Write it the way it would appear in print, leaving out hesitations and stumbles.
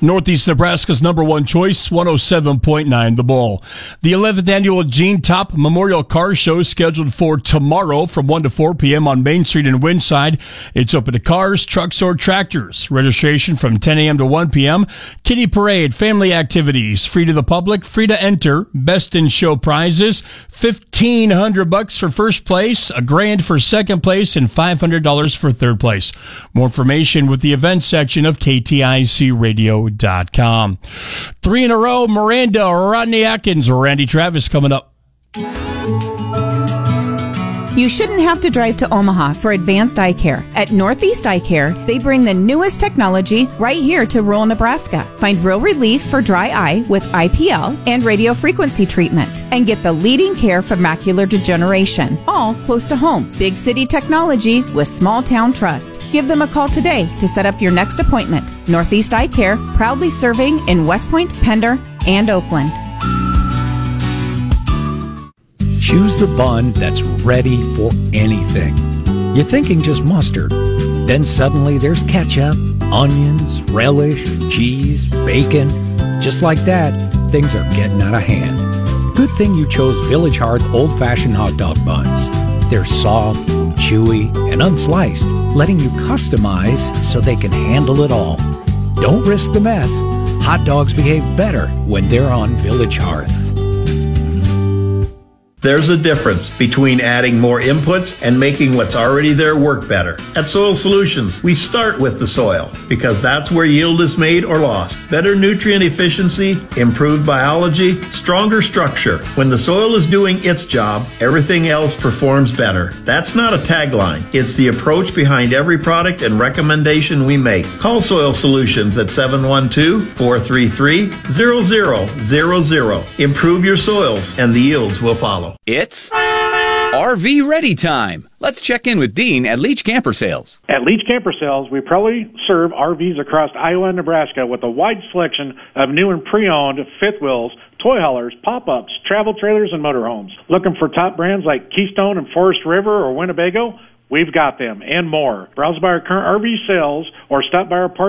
Northeast Nebraska's number one choice, 107.9 The Bull. The 11th annual Gene Top Memorial Car Show is scheduled for tomorrow from 1 to 4 p.m. on Main Street in Windside. It's open to cars, trucks, or tractors. Registration from 10 a.m. to 1 p.m. Kiddie parade, family activities, free to the public, free to enter. Best in show prizes, $1,500 for first place, $1,000 for second place, and $500 for third place. More information with the events section of KTICradio.com. 3 in a row, Miranda, Rodney Atkins, Randy Travis coming up. You shouldn't have to drive to Omaha for advanced eye care. At Northeast Eye Care, they bring the newest technology right here to rural Nebraska. Find real relief for dry eye with IPL and radio frequency treatment. And get the leading care for macular degeneration. All close to home. Big city technology with small town trust. Give them a call today to set up your next appointment. Northeast Eye Care, proudly serving in West Point, Pender, and Oakland. Choose the bun that's ready for anything. You're thinking just mustard. Then suddenly there's ketchup, onions, relish, cheese, bacon. Just like that, things are getting out of hand. Good thing you chose Village Hearth old-fashioned hot dog buns. They're soft, chewy, and unsliced, letting you customize so they can handle it all. Don't risk the mess. Hot dogs behave better when they're on Village Hearth. There's a difference between adding more inputs and making what's already there work better. At Soil Solutions, we start with the soil because that's where yield is made or lost. Better nutrient efficiency, improved biology, stronger structure. When the soil is doing its job, everything else performs better. That's not a tagline. It's the approach behind every product and recommendation we make. Call Soil Solutions at 712-433-0000. Improve your soils and the yields will follow. It's RV Ready time. Let's check in with Dean at Leach Camper Sales. At Leach Camper Sales, we proudly serve RVs across Iowa and Nebraska with a wide selection of new and pre-owned fifth wheels, toy haulers, pop-ups, travel trailers, and motorhomes. Looking for top brands like Keystone and Forest River or Winnebago? We've got them and more. Browse by our current RV sales or stop by our